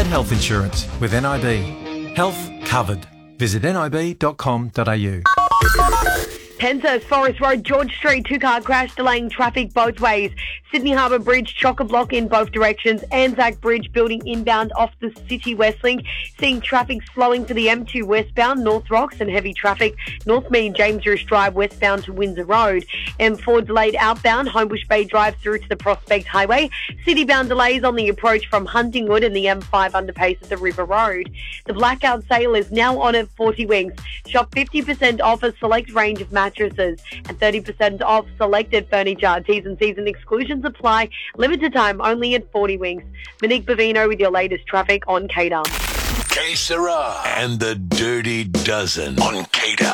health insurance with NIB. Health covered. Visit nib.com.au. Penshurst Forest Road, George Street, two-car crash delaying traffic both ways. Sydney Harbour Bridge, chock-a-block in both directions. Anzac Bridge building inbound off the City Westlink. Seeing traffic slowing for the M2 westbound, North Rocks and heavy traffic. North Main, James Risch Drive westbound to Windsor Road. M4 delayed outbound, Homebush Bay Drive through to the Prospect Highway. City-bound delays on the approach from Huntingwood and the M5 underpass at the River Road. The blackout sale is now on at 40 Winks. Shop 50% off a select range of mattresses and 30% off selected furniture. T's and C's and exclusions apply. Limited time only at 40 Winks. Monique Bavino with your latest traffic on KDUM. K Sarah and the Dirty Dozen on KDUM.